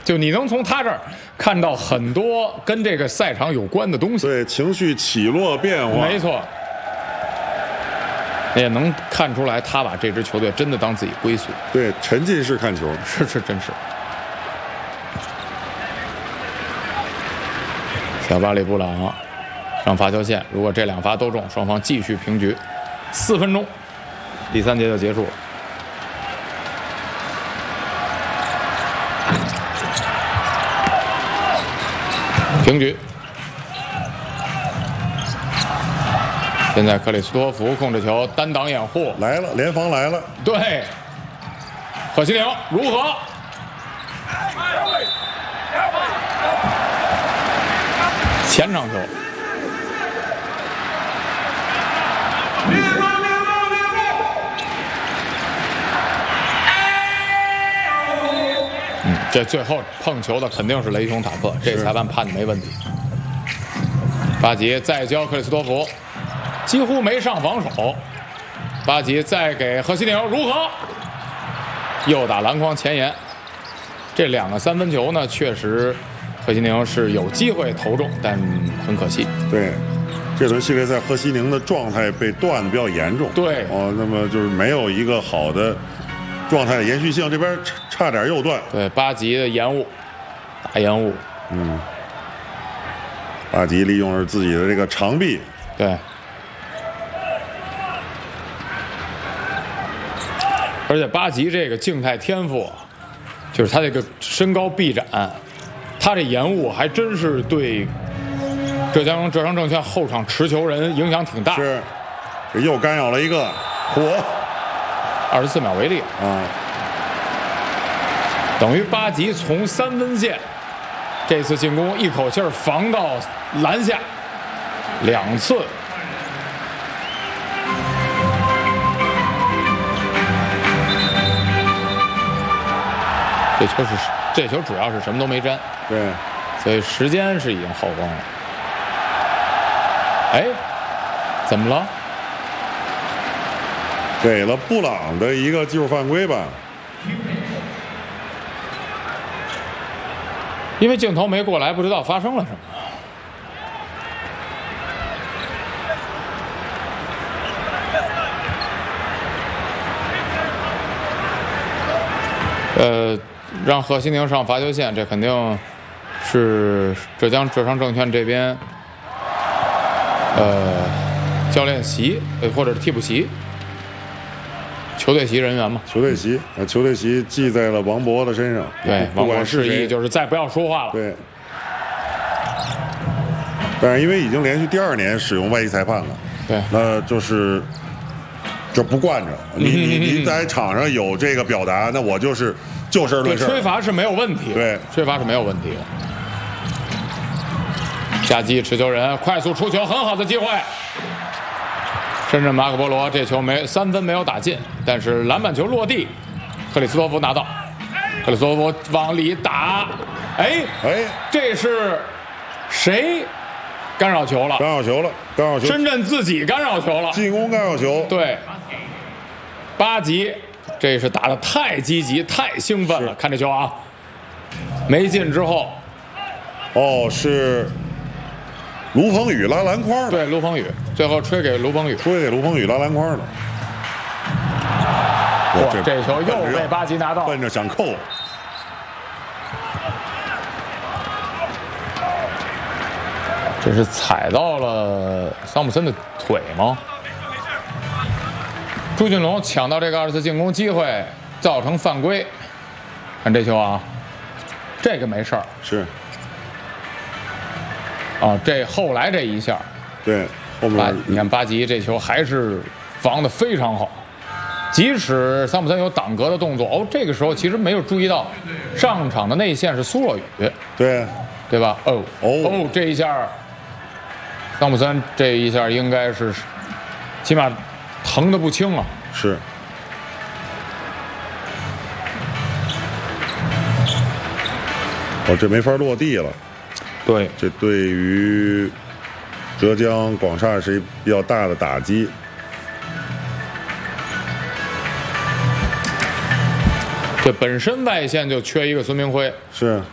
就你能从他这儿看到很多跟这个赛场有关的东西。 对，情绪起落变化。 没错。也能看出来，他把这支球队真的当自己归宿。 对，沉浸式看球， 是，真是。小巴里布朗上罚球线，如果这2罚都中，双方继续平局。4分钟，第3节就结束了。平局。现在克里斯托弗控制球，单挡掩护来了，联防来了。 对，贺西宁如何？前场球。这最后碰球的肯定是雷雄塔克，这裁判判的没问题。巴吉再交克里斯托弗。几乎没上防守，巴吉再给何西宁如何？又打篮筐前沿，这2个3分球呢，确实何西宁是有机会投中，但很可惜。 对，这轮系列赛何西宁的状态被断的比较严重。 对， 那么就是没有一个好的状态的延续性，这边差点又断。 对，巴吉的延误，大延误。 巴吉利用了自己的这个长臂。 对。而且巴吉这个静态天赋，就是他这个身高臂展，他这延误还真是对浙江证券后场持球人影响挺大。 是，这又干扰了一个火 ，24秒为例等于巴吉从3分线这次进攻一口气防到篮下2次。这球主要是什么都没沾， 对， 所以时间是已经耗光了。哎，怎么了？ 给了布朗的一个技术犯规吧？ 因为镜头没过来，不知道发生了什么。让贺西宁上罚球线，这肯定是浙商证券这边教练席或者是替补席、球队席人员嘛。 球队席，球队席记在了王博的身上。 对，王博示意就是再不要说话了。 对。但是因为已经连续第2年使用外籍裁判了， 对， 那就是就不惯着你在场上有这个表达，那我就事论事。 吹罚是没有问题， 对， 吹罚是没有问题的。夏季持球人快速出球，很好的机会。深圳马可波罗这球3分没有打进，但是篮板球落地，克里斯托弗拿到，克里斯托弗往里打，哎，这是谁干扰球了？ 干扰球了， 深圳自己干扰球了， 进攻干扰球。 对，巴吉。这是打得太积极、太兴奋了！看这球啊，没进之后， 是卢鹏宇拉篮筐。 对，卢鹏宇最后吹给卢鹏宇拉篮筐的。 哇，这球又被巴吉拿到， 奔着想扣。 这是踩到了桑普森的腿吗？朱俊龙抢到这个2次进攻机会，造成犯规。看这球啊，这个没事儿。 是。 这后来这一下， 对，后面你看巴吉这球还是防得非常好，即使桑普森有挡格的动作，这个时候其实没有注意到上场的内线是苏若雨，对吧？这一下，桑普森这一下应该是起码。疼得不轻啊！ 是。这没法落地了。 对， 这对于浙江广厦是一比较大的打击。 这本身外线就缺一个孙明辉。 是。